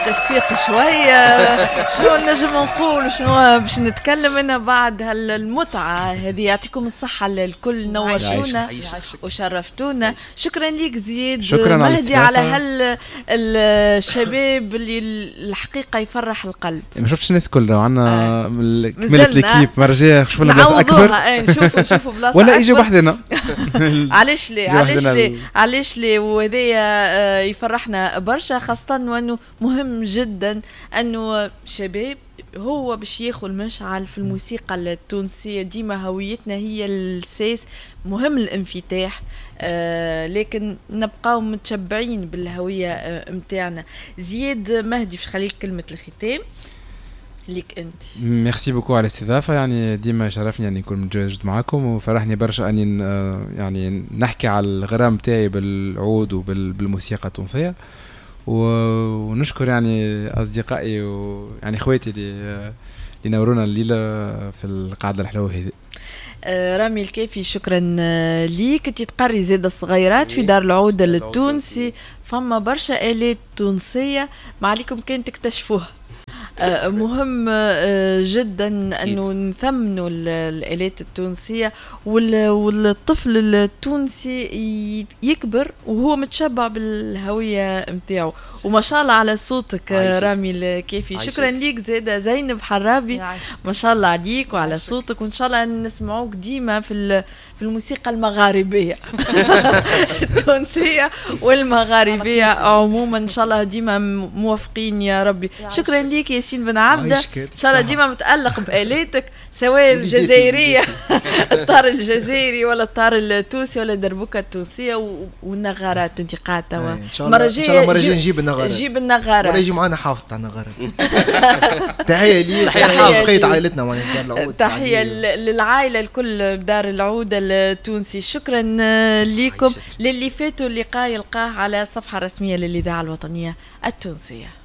تسويق شوية. شنو نجم نقول، شنو باش نتكلم أنا بعد هالمتعة هذه. يعطيكم الصحة الكل، نورتونا وشرفتونا. شكرا ليك زياد. شكرا مهدي على الشباب اللي الحقيقة يفرح القلب. ما شفتش الناس كل عندنا كملة الكيب مرجية شوف لنا بلاصة أكبر. نشوفوا بلاصة ولا يجي وحدنا. علاش لي وهذايا يفرحنا برشا، خاصة وأنه مهم جدا أنه شباب هو باش ياخذ المشعل في الموسيقى التونسية. ديما هويتنا هي الساس، مهم الانفتاح، لكن نبقاو متشبعين بالهوية متاعنا. زياد مهدي باش خليك كلمة الختام ليك انت. ميرسي بوكو على الاستضافه، يعني ديما شرفني اني نكون متواجد معكم، وفرحني برشا اني يعني نحكي على الغرام تاعي بالعود وبالموسيقى التونسيه، ونشكر يعني اصدقائي ويعني اخواتي اللي نورونا الليله في القعده الحلوه هذه. رامي الكافي شكرا ليك. تقري زاد الصغيرات في دار العود التونسي، فما برشا آلات تونسيه ما عليكم كان تكتشفوها. مهم جدا أنه نثمنوا الآلات التونسية، والطفل التونسي يكبر وهو متشبع بالهوية متاعه. وما شاء الله على صوتك رامي الكافي. شكرا ليك زيادة زينب حرابي، ما شاء الله عليك وعلى صوتك، وإن شاء الله نسمعوك ديما في الموسيقى المغاربية التونسية والمغاربية عموما. إن شاء الله ديما موافقين يا ربي. شكرا ليك ياسين بن عبدة، إن شاء الله ديما متألق بآلاتك، سواء الجزائرية الطار الجزائري ولا الطار التونسي ولا الدربوكة التونسية والنغارات. انت قاعدة إن شاء الله مرة نجيب النغارات. جيب النغارات ولا يجي معنا حافظ تاع النغارات. تحية لي، تحية بقية عائلتنا معنا دار العود. تحية للعائلة الكل بدار العود التونسي. شكرا لكم. للي فاتوا اللقاء يلقاه على الصفحة الرسمية للإذاعة الوطنية التونسية.